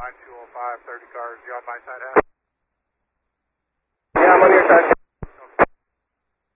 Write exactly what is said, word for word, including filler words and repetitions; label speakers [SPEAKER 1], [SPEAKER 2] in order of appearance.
[SPEAKER 1] nine two oh five, thirty cars, you on my side half?